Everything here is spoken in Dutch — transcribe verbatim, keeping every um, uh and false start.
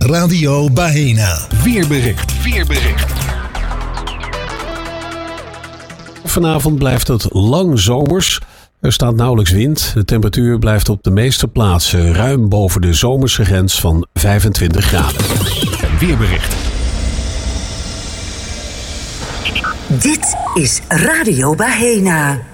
Radio Bahena. Weerbericht. Weerbericht. Vanavond blijft het lang zomers. Er staat nauwelijks wind. De temperatuur blijft op de meeste plaatsen ruim boven de zomerse grens van vijfentwintig graden. Weerbericht. Dit is Radio Bahena.